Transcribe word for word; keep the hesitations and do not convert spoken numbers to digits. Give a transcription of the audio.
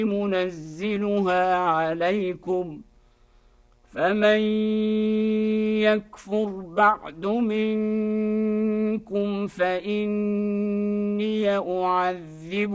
منزلها عليكم فمن يكفر بعد منكم فإني أعذبه